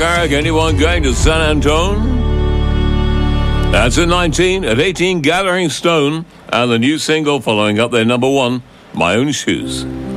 Eric, anyone going to San Antone? That's at 19. At 18, Gathering Stone. And the new single following up their number one, My Own Shoes.